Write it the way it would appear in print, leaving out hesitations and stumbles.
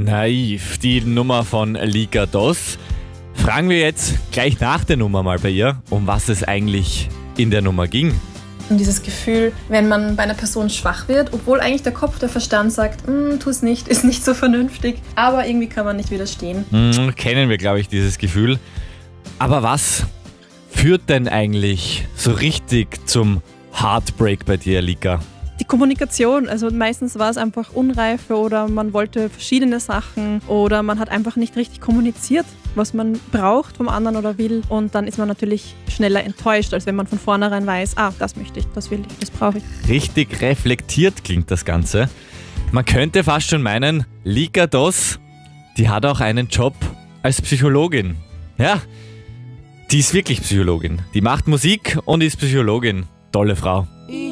Naiv, die Nummer von Lika Doss. Fragen wir jetzt gleich nach der Nummer mal bei ihr, um was es eigentlich in der Nummer ging. Und dieses Gefühl, wenn man bei einer Person schwach wird, obwohl eigentlich der Kopf, der Verstand sagt, tu es nicht, ist nicht so vernünftig, aber irgendwie kann man nicht widerstehen. Kennen wir, glaube ich, dieses Gefühl. Aber was führt denn eigentlich so richtig zum Heartbreak bei dir, Lika? Die Kommunikation, also meistens war es einfach Unreife oder man wollte verschiedene Sachen oder man hat einfach nicht richtig kommuniziert, was man braucht vom anderen oder will, und dann ist man natürlich schneller enttäuscht, als wenn man von vornherein weiß, das möchte ich, das will ich, das brauche ich. Richtig reflektiert klingt das Ganze. Man könnte fast schon meinen, Lika Doss, die hat auch einen Job als Psychologin. Ja, die ist wirklich Psychologin. Die macht Musik und ist Psychologin. Tolle Frau.